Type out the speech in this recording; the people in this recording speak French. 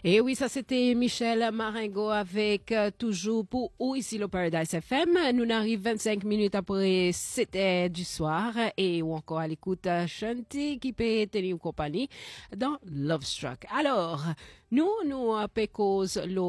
Et oui, ça c'était Michel Marengo avec toujours pour ou ici le Paradise FM. Nous arrivons 25 minutes après 7 heures du soir et ou encore à l'écoute Shanti qui peut tenir compagnie dans Love Struck. Alors, nous pécose